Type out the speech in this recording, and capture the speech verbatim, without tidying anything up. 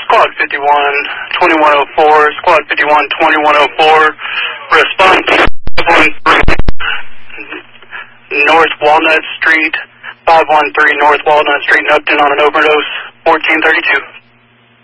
Squad fifty-one, twenty-one oh four, Squad fifty-one, twenty-one oh four, respond to five one three North Walnut Street, five one three North Walnut Street in Upton on an overdose, fourteen thirty-two.